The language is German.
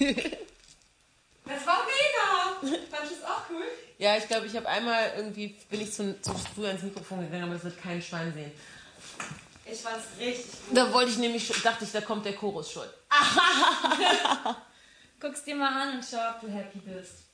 Das war mega! Fand ich das auch cool? Ja, ich glaube, ich habe einmal irgendwie, bin ich zu früh ans Mikrofon gegangen, aber das wird kein Schwein sehen. Ich fand's richtig gut. Da wollte ich nämlich, dachte ich, da kommt der Chorus schon. Guck's dir mal an und schau, ob du happy bist.